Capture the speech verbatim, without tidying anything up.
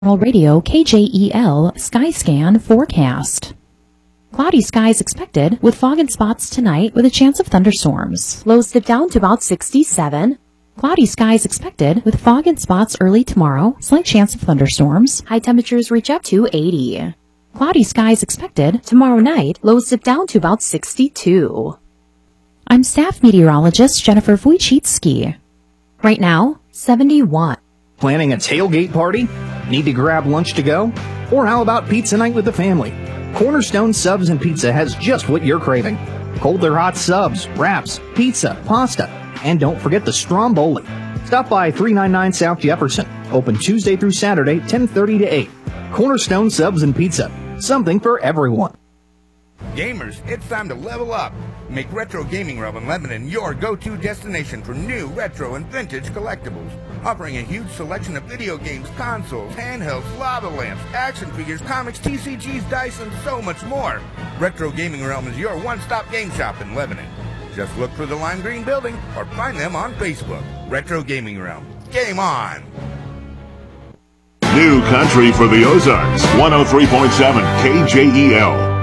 Radio K J E L Skyscan forecast. Cloudy skies expected with fog and spots tonight with a chance of thunderstorms. Lows dip down to about sixty-seven. Cloudy skies expected with fog and spots early tomorrow. Slight chance of thunderstorms. High temperatures reach up to eighty. Cloudy skies expected tomorrow night. Lows dip down to about sixty-two. I'm staff meteorologist Jennifer Wojcicki. Right now, seventy-one. Planning a tailgate party? Need to grab lunch to go? Or how about pizza night with the family? Cornerstone Subs and Pizza has just what you're craving. Cold or hot subs, wraps, pizza, pasta, and don't forget the Stromboli. Stop by three ninety-nine South Jefferson. Open Tuesday through Saturday, ten thirty to eight. Cornerstone Subs and Pizza. Something for everyone. Gamers, it's time to level up. Make Retro Gaming Realm in Lebanon your go-to destination for new, retro, and vintage collectibles. Offering a huge selection of video games, consoles, handhelds, lava lamps, action figures, comics, T C Gs, dice, and so much more. Retro Gaming Realm is your one-stop game shop in Lebanon. Just look for the lime green building or find them on Facebook. Retro Gaming Realm. Game on! New country for the Ozarks. one oh three point seven K J E L.